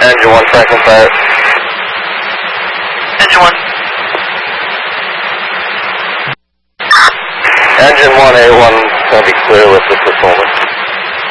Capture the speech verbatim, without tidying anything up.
Engine one, Franklin Fire. Engine one. Engine one, A one, going to be clear with this performance.